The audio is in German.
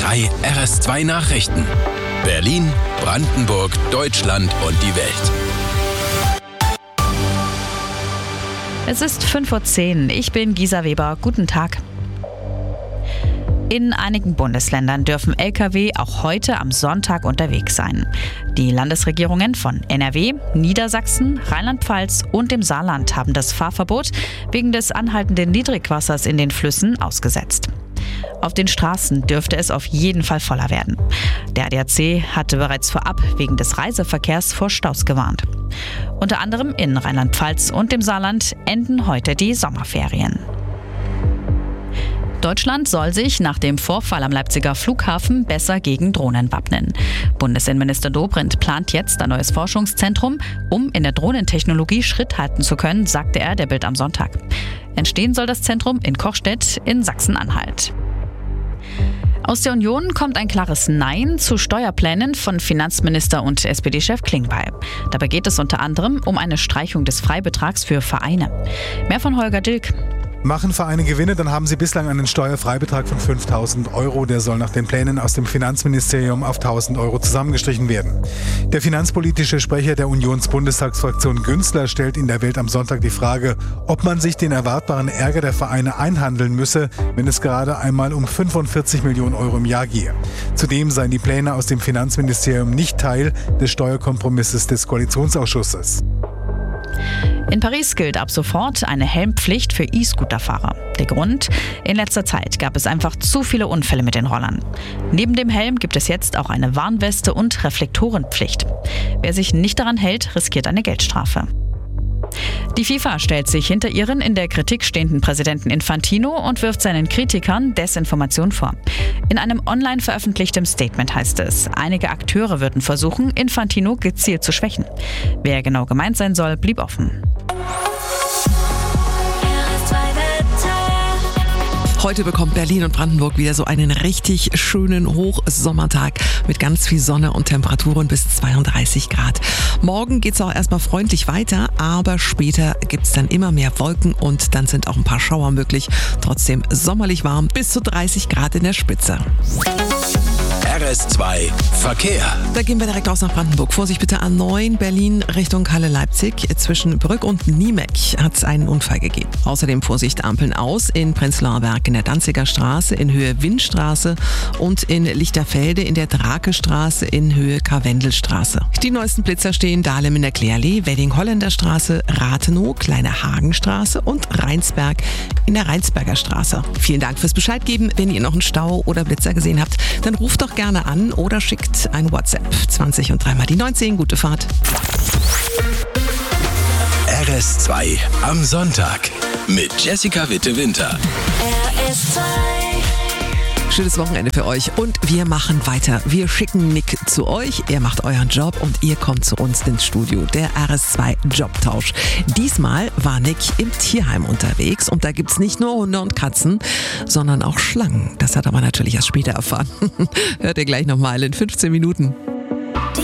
3 RS2 Nachrichten. Berlin, Brandenburg, Deutschland und die Welt. Es ist 5:10 Uhr. Ich bin Gisa Weber. Guten Tag. In einigen Bundesländern dürfen Lkw auch heute am Sonntag unterwegs sein. Die Landesregierungen von NRW, Niedersachsen, Rheinland-Pfalz und dem Saarland haben das Fahrverbot wegen des anhaltenden Niedrigwassers in den Flüssen ausgesetzt. Auf den Straßen dürfte es auf jeden Fall voller werden. Der ADAC hatte bereits vorab wegen des Reiseverkehrs vor Staus gewarnt. Unter anderem in Rheinland-Pfalz und dem Saarland enden heute die Sommerferien. Deutschland soll sich nach dem Vorfall am Leipziger Flughafen besser gegen Drohnen wappnen. Bundesinnenminister Dobrindt plant jetzt ein neues Forschungszentrum, um in der Drohnentechnologie Schritt halten zu können, sagte er der Bild am Sonntag. Entstehen soll das Zentrum in Kochstedt in Sachsen-Anhalt. Aus der Union kommt ein klares Nein zu Steuerplänen von Finanzminister und SPD-Chef Klingbeil. Dabei geht es unter anderem um eine Streichung des Freibetrags für Vereine. Mehr von Holger Dilk. Machen Vereine Gewinne, dann haben sie bislang einen Steuerfreibetrag von 5.000 €. Der soll nach den Plänen aus dem Finanzministerium auf 1.000 € zusammengestrichen werden. Der finanzpolitische Sprecher der Unionsbundestagsfraktion Günzler stellt in der Welt am Sonntag die Frage, ob man sich den erwartbaren Ärger der Vereine einhandeln müsse, wenn es gerade einmal um 45 Millionen € im Jahr gehe. Zudem seien die Pläne aus dem Finanzministerium nicht Teil des Steuerkompromisses des Koalitionsausschusses. In Paris gilt ab sofort eine Helmpflicht für E-Scooter-Fahrer. Der Grund? In letzter Zeit gab es einfach zu viele Unfälle mit den Rollern. Neben dem Helm gibt es jetzt auch eine Warnweste und Reflektorenpflicht. Wer sich nicht daran hält, riskiert eine Geldstrafe. Die FIFA stellt sich hinter ihren in der Kritik stehenden Präsidenten Infantino und wirft seinen Kritikern Desinformation vor. In einem online veröffentlichten Statement heißt es, einige Akteure würden versuchen, Infantino gezielt zu schwächen. Wer genau gemeint sein soll, blieb offen. Heute bekommt Berlin und Brandenburg wieder so einen richtig schönen Hochsommertag mit ganz viel Sonne und Temperaturen bis 32 Grad. Morgen geht es auch erstmal freundlich weiter, aber später gibt es dann immer mehr Wolken und dann sind auch ein paar Schauer möglich. Trotzdem sommerlich warm bis zu 30 Grad in der Spitze. RS2 Verkehr. Da gehen wir direkt raus nach Brandenburg. Vorsicht bitte A9 Berlin Richtung Halle-Leipzig. Zwischen Brück und Niemeck hat es einen Unfall gegeben. Außerdem Vorsicht Ampeln aus in Prenzlauer Berg in der Danziger Straße in Höhe Windstraße und in Lichterfelde in der Drakestraße in Höhe Karwendelstraße. Die neuesten Blitzer stehen Dahlem in der Klärlee, Wedding-Holländerstraße, Rathenow, Kleine Hagenstraße und Rheinsberg in der Rheinsberger Straße. Vielen Dank fürs Bescheid geben. Wenn ihr noch einen Stau oder Blitzer gesehen habt, dann ruft doch gerne an oder schickt ein WhatsApp. 20 und 3 mal die 19. Gute Fahrt. RS2 am Sonntag mit Jessica Witte-Winter. RS2. Schönes Wochenende für euch und wir machen weiter. Wir schicken Nick zu euch, er macht euren Job und ihr kommt zu uns ins Studio. Der RS2 Jobtausch. Diesmal war Nick im Tierheim unterwegs und da gibt's nicht nur Hunde und Katzen, sondern auch Schlangen. Das hat er aber natürlich erst später erfahren. Hört ihr gleich nochmal in 15 Minuten.